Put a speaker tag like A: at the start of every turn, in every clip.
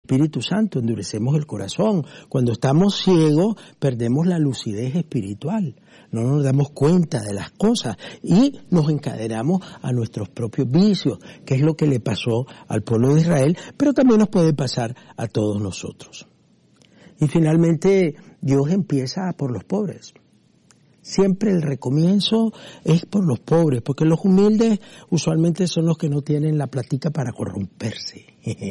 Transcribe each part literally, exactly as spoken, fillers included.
A: Espíritu Santo, endurecemos el corazón. Cuando estamos ciegos, perdemos la lucidez espiritual. No nos damos cuenta de las cosas y nos encadenamos a nuestros propios vicios, que es lo que le pasó al pueblo de Israel, pero también nos puede pasar a todos nosotros. Y finalmente, Dios empieza por los pobres. Siempre el recomienzo es por los pobres, porque los humildes usualmente son los que no tienen la platica para corromperse.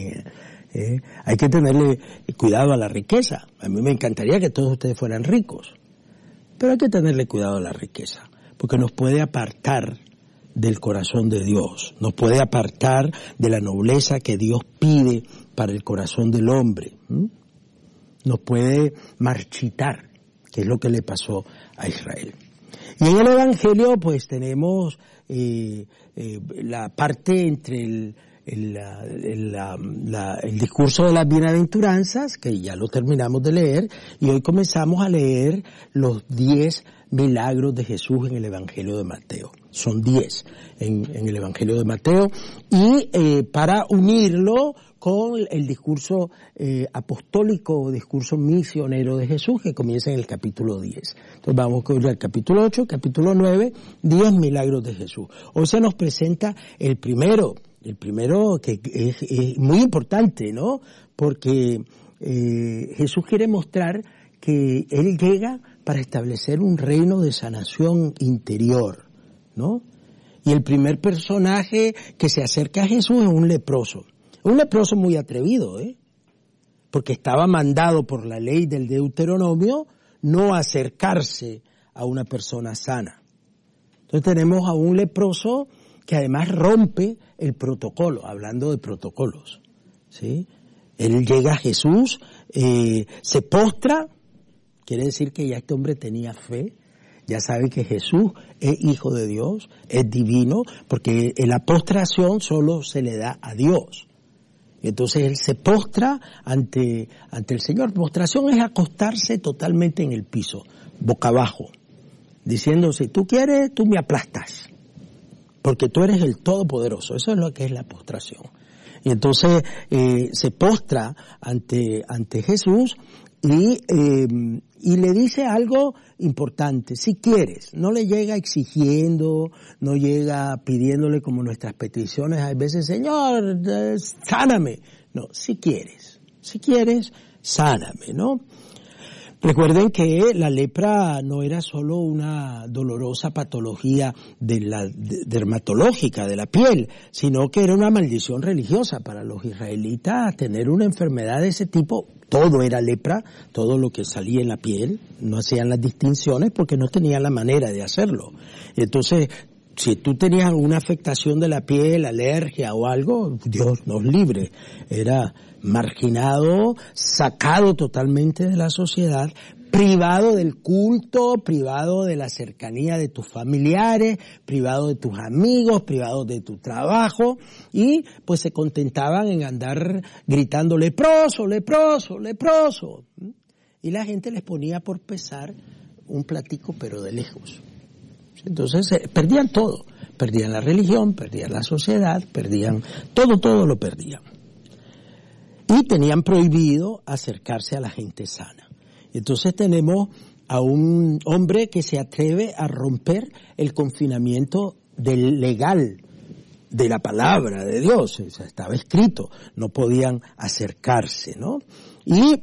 A: ¿Eh? Hay que tenerle cuidado a la riqueza. A mí me encantaría que todos ustedes fueran ricos, pero hay que tenerle cuidado a la riqueza, porque nos puede apartar del corazón de Dios, nos puede apartar de la nobleza que Dios pide para el corazón del hombre. ¿Mm? Nos puede marchitar, que es lo que le pasó a Israel. Y en el Evangelio pues tenemos eh, eh, la parte entre el, el, el, la, la, el discurso de las bienaventuranzas, que ya lo terminamos de leer, y hoy comenzamos a leer los diez milagros de Jesús en el Evangelio de Mateo. Son diez en, en el Evangelio de Mateo, y eh, para unirlo con el discurso eh, apostólico o discurso misionero de Jesús, que comienza en el capítulo diez. Entonces vamos a ir al capítulo ocho, capítulo nueve, diez milagros de Jesús. Hoy se nos presenta el primero, el primero que es, es muy importante, ¿no? Porque eh, Jesús quiere mostrar que Él llega para establecer un reino de sanación interior, ¿no? Y el primer personaje que se acerca a Jesús es un leproso. Un leproso muy atrevido, ¿eh? Porque estaba mandado por la ley del Deuteronomio no acercarse a una persona sana. Entonces tenemos a un leproso que además rompe el protocolo, hablando de protocolos, ¿sí? Él llega a Jesús, eh, se postra, quiere decir que ya este hombre tenía fe, ya sabe que Jesús es hijo de Dios, es divino, porque la postración solo se le da a Dios. Entonces él se postra ante, ante el Señor. Postración es acostarse totalmente en el piso, boca abajo, diciendo, si tú quieres, tú me aplastas, porque tú eres el Todopoderoso. Eso es lo que es la postración. Y entonces eh, se postra ante, ante Jesús y, eh, y le dice algo importante, si quieres. No le llega exigiendo, no llega pidiéndole como nuestras peticiones a veces, Señor, eh, sáname. No, si quieres, si quieres, sáname, ¿no? Recuerden que la lepra no era solo una dolorosa patología de la de, dermatológica de la piel, sino que era una maldición religiosa para los israelitas. Tener una enfermedad de ese tipo, todo era lepra, todo lo que salía en la piel, no hacían las distinciones porque no tenían la manera de hacerlo. Entonces, si tú tenías una afectación de la piel, alergia o algo, Dios nos libre, era marginado, sacado totalmente de la sociedad, privado del culto, privado de la cercanía de tus familiares, privado de tus amigos, privado de tu trabajo, y pues se contentaban en andar gritando leproso, leproso, leproso. Y la gente les ponía por pesar un platico, pero de lejos. Entonces eh, perdían todo, perdían la religión, perdían la sociedad, perdían todo, todo lo perdían. Y tenían prohibido acercarse a la gente sana. Entonces tenemos a un hombre que se atreve a romper el confinamiento del legal, de la palabra de Dios. O sea, estaba escrito, no podían acercarse, ¿no? Y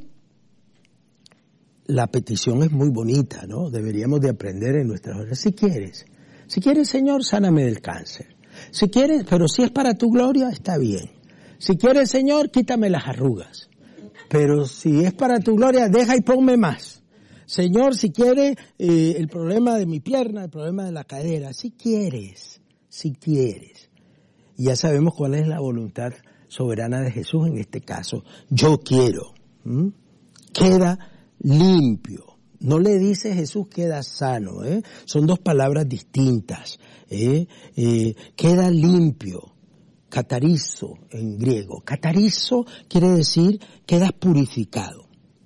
A: la petición es muy bonita, ¿no? Deberíamos de aprender en nuestras horas. Si quieres, si quieres, Señor, sáname del cáncer. Si quieres, pero si es para tu gloria, está bien. Si quieres, Señor, quítame las arrugas. Pero si es para tu gloria, deja y ponme más. Señor, si quieres, eh, el problema de mi pierna, el problema de la cadera. Si quieres, si quieres. Y ya sabemos cuál es la voluntad soberana de Jesús en este caso. Yo quiero. ¿Mm? Queda limpio. No le dice Jesús queda sano, ¿eh? Son dos palabras distintas. ¿eh? Eh, queda limpio. Catarizo en griego. Catarizo quiere decir quedas purificado.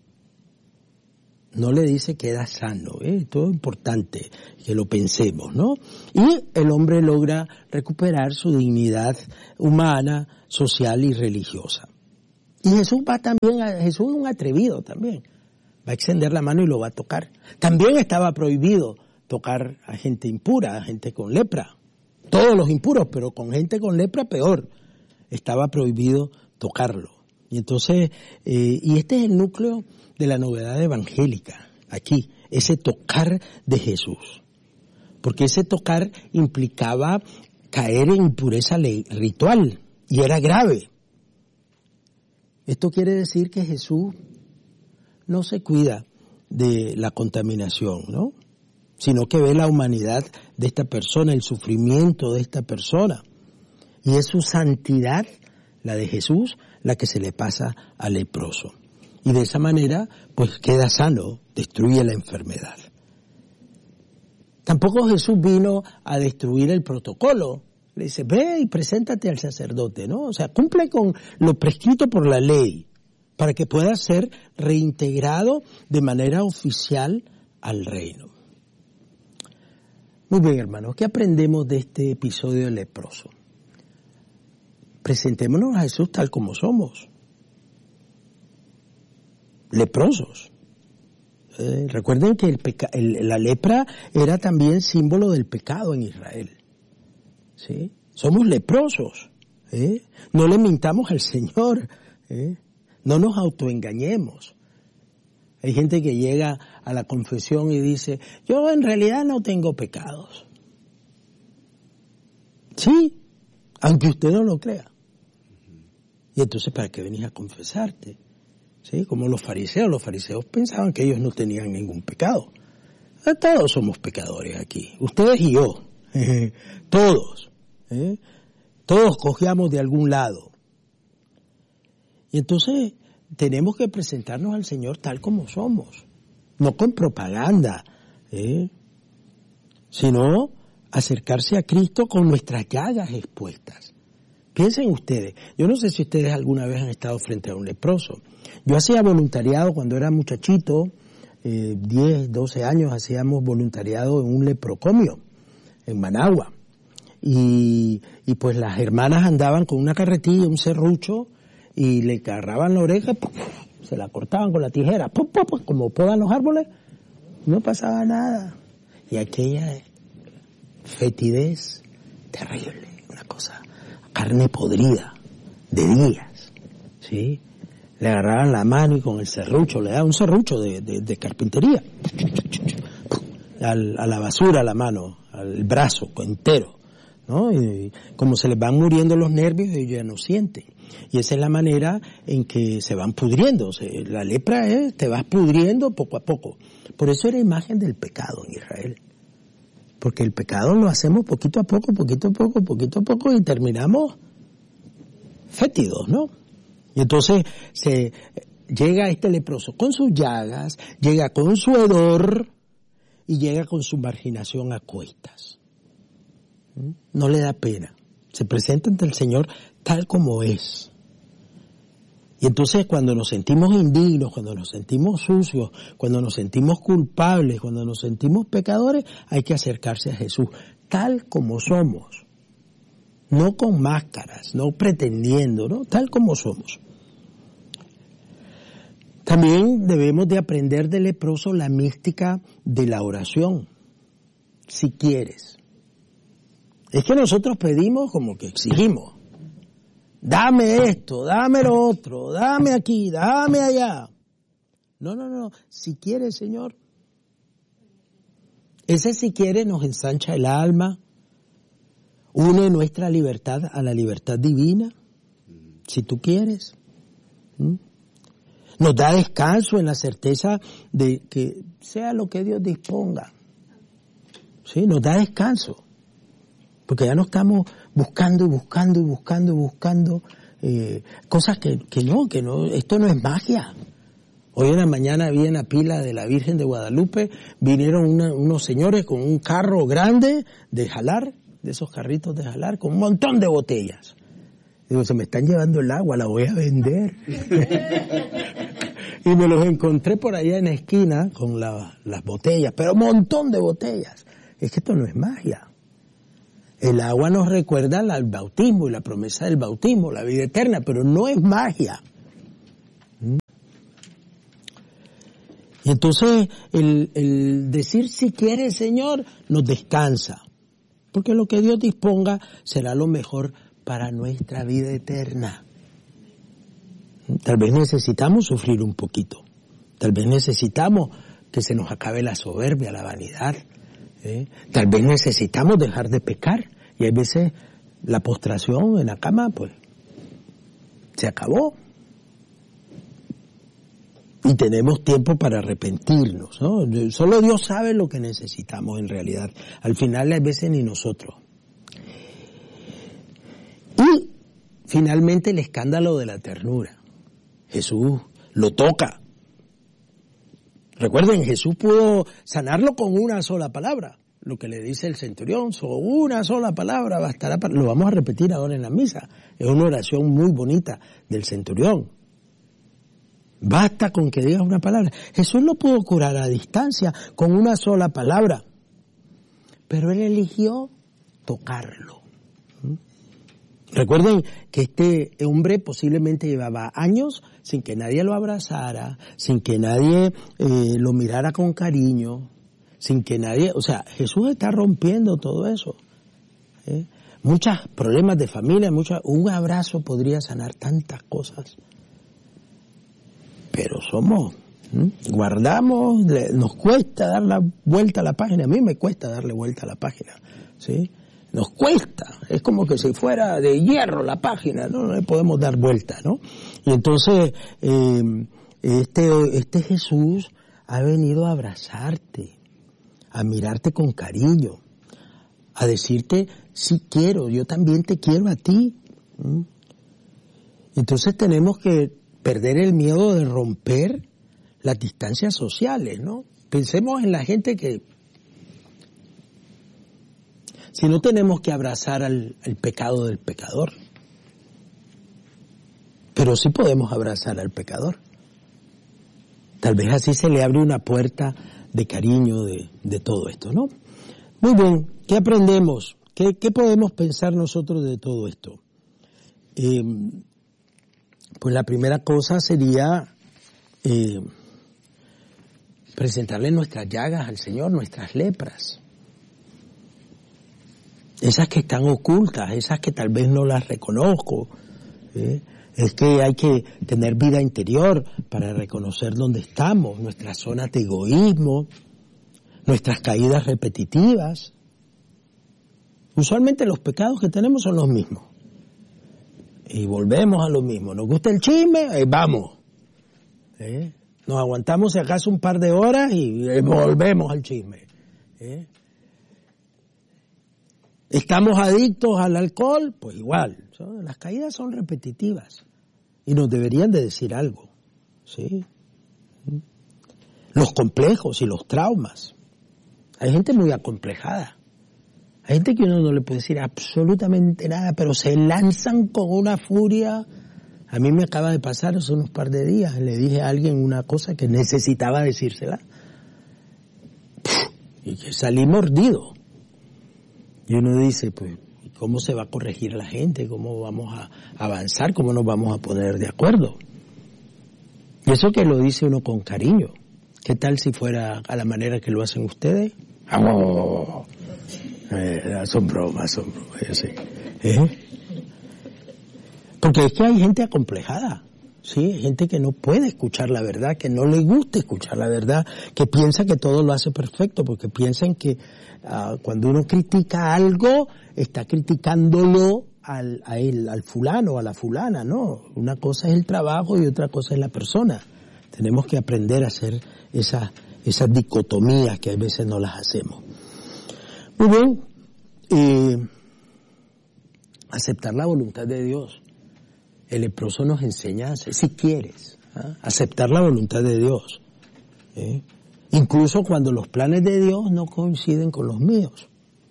A: No le dice queda sano, ¿eh? Todo es importante que lo pensemos, ¿no? Y el hombre logra recuperar su dignidad humana, social y religiosa. Y Jesús va también, a, Jesús es un atrevido también. Va a extender la mano y lo va a tocar. También estaba prohibido tocar a gente impura, a gente con lepra. Todos los impuros, pero con gente con lepra peor. Estaba prohibido tocarlo. Y entonces, eh, y este es el núcleo de la novedad evangélica, aquí, ese tocar de Jesús. Porque ese tocar implicaba caer en impureza ritual, y era grave. Esto quiere decir que Jesús no se cuida de la contaminación, ¿no? Sino que ve la humanidad de esta persona, el sufrimiento de esta persona. Y es su santidad, la de Jesús, la que se le pasa al leproso. Y de esa manera, pues queda sano, destruye la enfermedad. Tampoco Jesús vino a destruir el protocolo. Le dice, ve y preséntate al sacerdote, ¿no? O sea, cumple con lo prescrito por la ley, para que pueda ser reintegrado de manera oficial al reino. Muy bien, hermanos, ¿qué aprendemos de este episodio del leproso? Presentémonos a Jesús tal como somos. Leprosos. Eh, recuerden que el peca- el, la lepra era también símbolo del pecado en Israel. ¿Sí? Somos leprosos. ¿eh? No le mintamos al Señor. ¿eh? No nos autoengañemos. Hay gente que llega a la confesión y dice, yo en realidad no tengo pecados. Sí, aunque usted no lo crea. Y entonces, ¿para qué venís a confesarte? ¿Sí? Como los fariseos. Los fariseos pensaban que ellos no tenían ningún pecado. Todos somos pecadores aquí. Ustedes y yo. Todos. ¿eh? Todos cojeamos de algún lado. Y entonces tenemos que presentarnos al Señor tal como somos. No con propaganda. ¿eh? Sino acercarse a Cristo con nuestras llagas expuestas. Piensen ustedes, yo no sé si ustedes alguna vez han estado frente a un leproso. Yo hacía voluntariado cuando era muchachito, eh, diez, doce años, hacíamos voluntariado en un leprocomio, en Managua. Y, y pues las hermanas andaban con una carretilla, un serrucho, y le agarraban la oreja, ¡puf! Se la cortaban con la tijera, ¡puf! ¡puf! Como podan los árboles, no pasaba nada. Y aquella fetidez terrible, una cosa, carne podrida, de días, ¿sí? Le agarraban la mano y con el serrucho, le daban un serrucho de, de, de carpintería, Al, a la basura la mano, al brazo entero, ¿no? Y como se les van muriendo los nervios, ellos ya no sienten. Y esa es la manera en que se van pudriendo. O sea, la lepra es, te vas pudriendo poco a poco. Por eso era imagen del pecado en Israel. Porque el pecado lo hacemos poquito a poco, poquito a poco, poquito a poco y terminamos fétidos, ¿no? Y entonces se llega este leproso con sus llagas, llega con su hedor y llega con su marginación a cuestas. No le da pena. Se presenta ante el Señor tal como es. Y entonces cuando nos sentimos indignos, cuando nos sentimos sucios, cuando nos sentimos culpables, cuando nos sentimos pecadores, hay que acercarse a Jesús tal como somos. No con máscaras, no pretendiendo, ¿no? Tal como somos. También debemos de aprender del leproso la mística de la oración, si quieres. Es que nosotros pedimos como que exigimos. Dame esto, dame lo otro, dame aquí, dame allá. No, no, no. Si quieres, Señor. Ese si quieres nos ensancha el alma, une nuestra libertad a la libertad divina, si tú quieres. ¿Mm? Nos da descanso en la certeza de que sea lo que Dios disponga. ¿Sí? Nos da descanso. Porque ya no estamos buscando y buscando y buscando y buscando eh, cosas que, que no, que no, esto no es magia. Hoy en la mañana vi en la pila de la Virgen de Guadalupe, vinieron una, unos señores con un carro grande de jalar, de esos carritos de jalar, con un montón de botellas. Digo, se me están llevando el agua, la voy a vender. Y me los encontré por allá en la esquina con la, las botellas, pero un montón de botellas. Es que esto no es magia. El agua nos recuerda al bautismo y la promesa del bautismo, la vida eterna, pero no es magia. Y entonces el, el decir si quiere, Señor, nos descansa. Porque lo que Dios disponga será lo mejor para nuestra vida eterna. Tal vez necesitamos sufrir un poquito. Tal vez necesitamos que se nos acabe la soberbia, la vanidad. ¿eh? Tal vez necesitamos dejar de pecar. Y hay veces la postración en la cama, pues, se acabó. Y tenemos tiempo para arrepentirnos, ¿no? Solo Dios sabe lo que necesitamos en realidad. Al final, a veces ni nosotros. Y, finalmente, el escándalo de la ternura. Jesús lo toca. Recuerden, Jesús pudo sanarlo con una sola palabra. Lo que le dice el centurión, solo una sola palabra bastará para... Lo vamos a repetir ahora en la misa. Es una oración muy bonita del centurión. Basta con que digas una palabra. Jesús lo pudo curar a distancia con una sola palabra. Pero él eligió tocarlo. ¿Mm? Recuerden que este hombre posiblemente llevaba años sin que nadie lo abrazara, sin que nadie eh, lo mirara con cariño, sin que nadie... O sea, Jesús está rompiendo todo eso. ¿eh? Muchos problemas de familia, muchas, un abrazo podría sanar tantas cosas. Pero somos, ¿eh? guardamos, le, nos cuesta dar la vuelta a la página. A mí me cuesta darle vuelta a la página, ¿sí? Nos cuesta. Es como que si fuera de hierro la página, no, no le podemos dar vuelta, ¿no? Y entonces, eh, este, este Jesús ha venido a abrazarte, a mirarte con cariño, a decirte, sí quiero, yo también te quiero a ti. ¿Mm? Entonces tenemos que perder el miedo de romper las distancias sociales, ¿no? Pensemos en la gente que, si no tenemos que abrazar al, al pecado del pecador, pero sí podemos abrazar al pecador. Tal vez así se le abre una puerta de cariño de, de todo esto, ¿no? Muy bien, ¿qué aprendemos? ¿Qué, qué podemos pensar nosotros de todo esto? Eh, pues la primera cosa sería eh, presentarle nuestras llagas al Señor, nuestras lepras. Esas que están ocultas, esas que tal vez no las reconozco. ¿eh? Es que hay que tener vida interior para reconocer dónde estamos, nuestras zonas de egoísmo, nuestras caídas repetitivas. Usualmente los pecados que tenemos son los mismos. Y volvemos a lo mismo. Nos gusta el chisme, eh, vamos. ¿Eh? Nos aguantamos si acaso un par de horas y eh, volvemos al chisme. ¿Eh? ¿Estamos adictos al alcohol? Pues igual. Las caídas son repetitivas y nos deberían de decir algo. ¿Sí? Los complejos y los traumas. Hay gente muy acomplejada. Hay gente que uno no le puede decir absolutamente nada, pero se lanzan con una furia. A mí me acaba de pasar hace unos par de días. Le dije a alguien una cosa que necesitaba decírsela. Y que salí mordido. Y uno dice, pues, ¿cómo se va a corregir a la gente? ¿Cómo vamos a avanzar? ¿Cómo nos vamos a poner de acuerdo? Y eso que lo dice uno con cariño. ¿Qué tal si fuera a la manera que lo hacen ustedes? ¡Oh! Eh, son bromas, son bromas, yo sé. ¿Eh? Porque es que hay gente acomplejada, ¿sí? Hay gente que no puede escuchar la verdad, que no le gusta escuchar la verdad, que piensa que todo lo hace perfecto, porque piensan que uh, cuando uno critica algo, está criticándolo al, a él, al fulano o a la fulana, ¿no? Una cosa es el trabajo y otra cosa es la persona. Tenemos que aprender a hacer esas, esas dicotomías que a veces no las hacemos. Muy bien, eh, aceptar la voluntad de Dios. El leproso nos enseña a hacer, si quieres, ¿eh? aceptar la voluntad de Dios. ¿eh? Incluso cuando los planes de Dios no coinciden con los míos.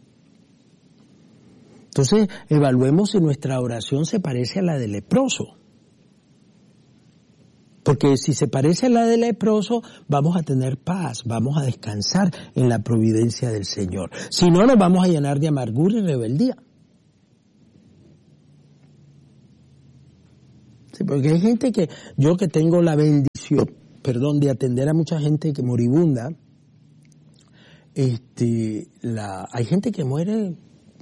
A: Entonces, evaluemos si nuestra oración se parece a la del leproso. Porque si se parece a la del leproso, vamos a tener paz, vamos a descansar en la providencia del Señor. Si no, nos vamos a llenar de amargura y rebeldía. Sí, porque hay gente que, yo que tengo la bendición perdón, de atender a mucha gente que moribunda, este, la, hay gente que muere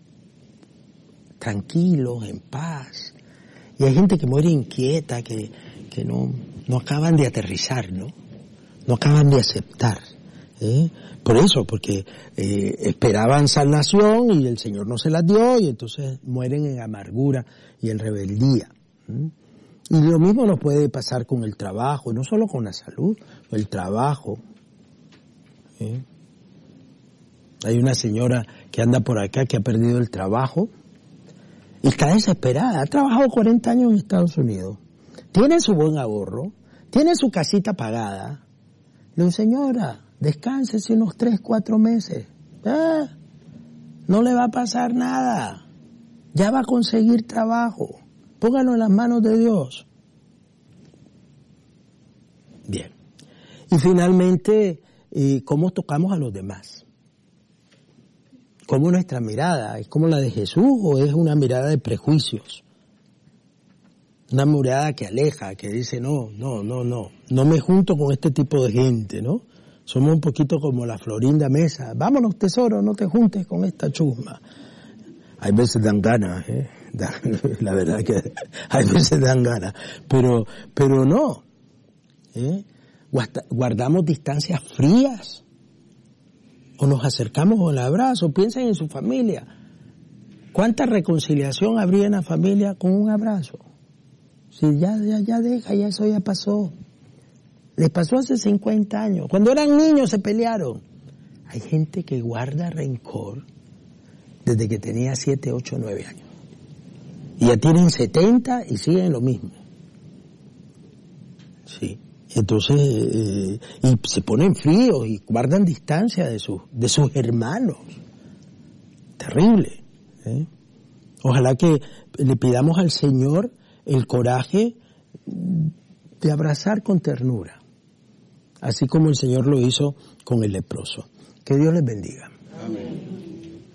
A: tranquilos, en paz, y hay gente que muere inquieta, que, que no, no acaban de aterrizar, ¿no? No acaban de aceptar. ¿eh? Por eso, porque eh, esperaban salvación y el Señor no se las dio, y entonces mueren en amargura y en rebeldía. ¿eh? Y lo mismo nos puede pasar con el trabajo, no solo con la salud, el trabajo. ¿eh? Hay una señora que anda por acá que ha perdido el trabajo y está desesperada. Ha trabajado cuarenta años en Estados Unidos. Tiene su buen ahorro, tiene su casita pagada. Le digo, señora, descánsese unos tres, cuatro meses. Ah, no le va a pasar nada. Ya va a conseguir trabajo. Póngalo en las manos de Dios. Bien. Y finalmente, eh, ¿cómo tocamos a los demás? ¿Cómo nuestra mirada? ¿Es como la de Jesús o es una mirada de prejuicios? Una mirada que aleja, que dice, no, no, no, no, no me junto con este tipo de gente, ¿no? Somos un poquito como la Florinda Mesa. Vámonos, tesoro, no te juntes con esta chusma. Hay veces dan ganas, ¿eh? La verdad que hay veces dan ganas. Pero, pero no. ¿eh? Guardamos distancias frías. O nos acercamos con el abrazo. Piensen en su familia. ¿Cuánta reconciliación habría en la familia con un abrazo? Si ya, ya, ya deja, ya eso ya pasó. Les pasó hace cincuenta años. Cuando eran niños se pelearon. Hay gente que guarda rencor desde que tenía siete, ocho, nueve años. Y ya tienen setenta y siguen lo mismo. Sí. Entonces, eh, y se ponen fríos y guardan distancia de sus, de sus hermanos. Terrible. ¿eh? Ojalá que le pidamos al Señor el coraje de abrazar con ternura, así como el Señor lo hizo con el leproso. Que Dios les bendiga. Amén.